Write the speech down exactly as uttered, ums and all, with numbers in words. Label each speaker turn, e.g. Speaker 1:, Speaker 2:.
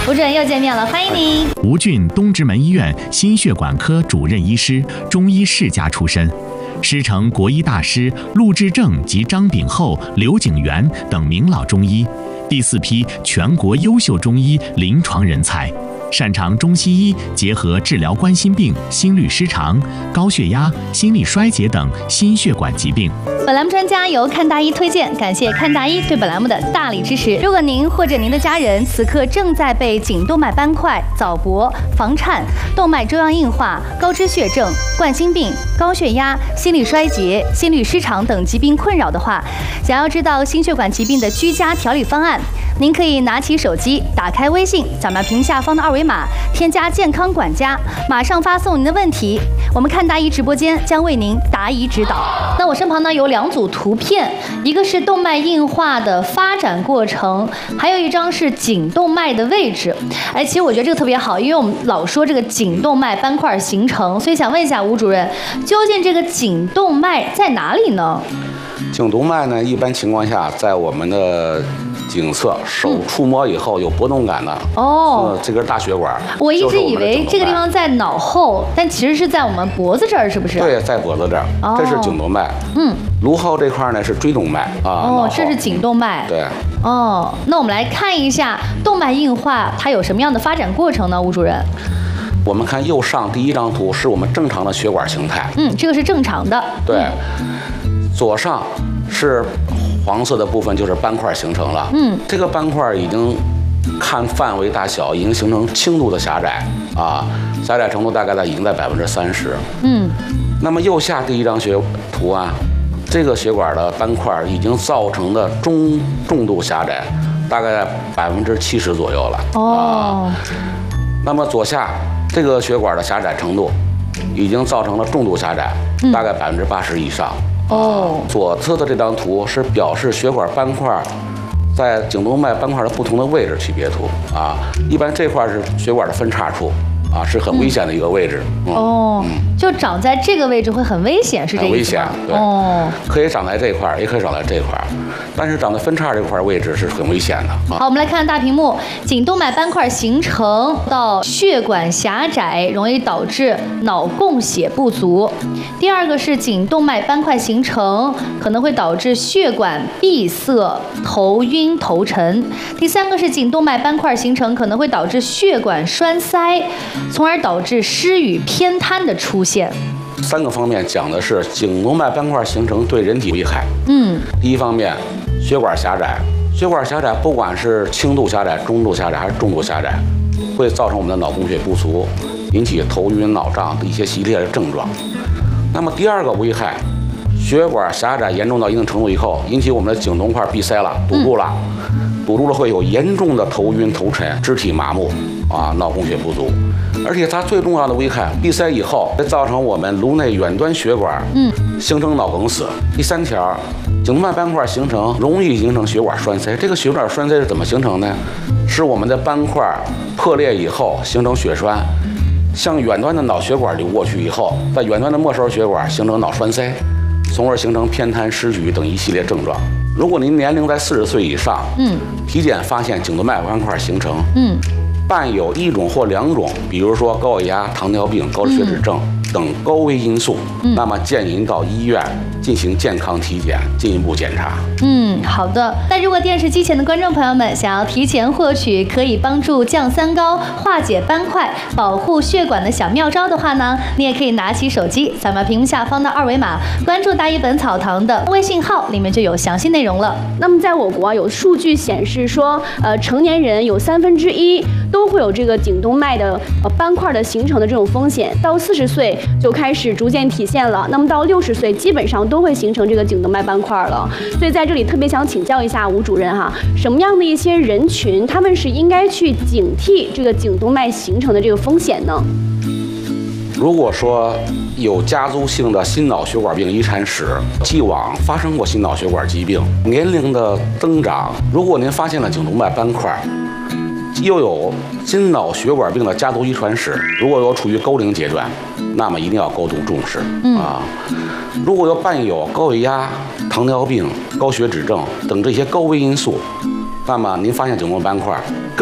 Speaker 1: 吴主任又见面了，欢迎您。
Speaker 2: 吴郡东直门医院心血管科主任医师，中医世家出身，师承国医大师陆志正及张炳厚、刘景元等名老中医，第四批全国优秀中医临床人才。擅长中西医结合治疗冠心病、心律失常、高血压、心力衰竭等心血管疾病。
Speaker 1: 本栏目专家由看大医推荐，感谢看大医对本栏目的大力支持。如果您或者您的家人此刻正在被颈动脉斑块、早搏、房颤、动脉粥样硬化、高脂血症、冠心病、高血压、心力衰竭、心律失常等疾病困扰的话，想要知道心血管疾病的居家调理方案，您可以拿起手机，打开微信，扫描屏下方的二维码，添加健康管家，马上发送您的问题，我们看大医直播间将为您答疑指导。那我身旁呢有两组图片，一个是动脉硬化的发展过程，还有一张是颈动脉的位置。哎，其实我觉得这个特别好，因为我们老说这个颈动脉斑块形成，所以想问一下吴主任，究竟这个颈动脉在哪里呢？
Speaker 3: 颈动脉呢，一般情况下在我们的颈侧，手触摸以后有波动感的哦、嗯，这根大血管。
Speaker 1: 我一直以为这个地方在脑后，但其实是在我们脖子这儿，是不是？
Speaker 3: 对，在脖子这儿，哦、这是颈动脉。嗯，颅后这块呢是椎动脉啊。
Speaker 1: 哦，这是颈动脉。
Speaker 3: 对。
Speaker 1: 哦，那我们来看一下动脉硬化它有什么样的发展过程呢？吴主任。
Speaker 3: 我们看右上第一张图是我们正常的血管形态。
Speaker 1: 嗯，这个是正常的。
Speaker 3: 对。嗯、左上是黄色的部分，就是斑块形成了。嗯，这个斑块已经看范围大小，已经形成轻度的狭窄啊，狭窄程度大概在已经在百分之三十。嗯，那么右下第一张血图啊，这个血管的斑块已经造成的中重度狭窄，大概在百分之七十左右了。哦，啊，那么左下这个血管的狭窄程度已经造成了重度狭窄，大概百分之八十以上。哦，左侧的这张图是表示血管斑块在颈动脉斑块的不同的位置区别图啊。一般这块是血管的分叉处啊，是很危险的一个位置。
Speaker 1: 嗯、哦、嗯，就长在这个位置会很危险，是这个意思吗？
Speaker 3: 很危险，对。哦，可以长在这块，也可以长在这块，但是长在分叉这块位置是很危险的。
Speaker 1: 啊、好，我们来看大屏幕，颈动脉斑块形成到血管狭窄，容易导致脑供血不足。第二个是颈动脉斑块形成，可能会导致血管闭塞、头晕、头沉。第三个是颈动脉斑块形成，可能会导致血管栓塞，从而导致失语偏瘫的出现。
Speaker 3: 三个方面讲的是颈动脉斑块形成对人体危害。嗯，第一方面，血管狭窄，血管狭窄不管是轻度狭窄、中度狭窄还是重度狭窄，会造成我们的脑供血不足，引起头晕脑胀的一些系列的症状。那么第二个危害，血管狭窄严重到一定程度以后，引起我们的颈动块闭塞了，堵住了，嗯、堵住了会有严重的头晕、头沉、肢体麻木啊，脑供血不足。而且它最重要的危害，闭塞以后会造成我们颅内远端血管嗯形成脑梗死。第三条，颈动脉斑块形成容易形成血管栓塞。这个血管栓塞是怎么形成呢？是我们的斑块破裂以后形成血栓。向远端的脑血管流过去以后，在远端的末梢血管形成脑栓塞，从而形成偏瘫、失语等一系列症状。如果您年龄在四十岁以上，嗯，体检发现颈动脉斑块形成，嗯，伴有一种或两种，比如说高血压、糖尿病、高血脂症等高危因素，嗯、那么建议您到医院进行健康体检，进一步检查。
Speaker 1: 嗯，好的。那如果电视机前的观众朋友们想要提前获取可以帮助降三高、化解斑块、保护血管的小妙招的话呢，你也可以拿起手机，扫描屏幕下方的二维码，关注大医本草堂的微信号，里面就有详细内容了。
Speaker 4: 那么在我国有数据显示说，呃，成年人有三分之一都会有这个颈动脉的呃斑块的形成的这种风险，到四十岁就开始逐渐体现了。那么到六十岁，基本上都会形成这个颈动脉斑块了。所以在这里特别想请教一下吴主任哈，什么样的一些人群，他们是应该去警惕这个颈动脉形成的这个风险呢？
Speaker 3: 如果说有家族性的心脑血管病遗产史，既往发生过心脑血管疾病，年龄的增长，如果您发现了颈动脉斑块，又有心脑血管病的家族遗传史，如果有处于高龄阶段，那么一定要高度重视、嗯、啊。如果有伴有高血压、糖尿病、高血脂症等这些高危因素，那么您发现颈动脉斑块，更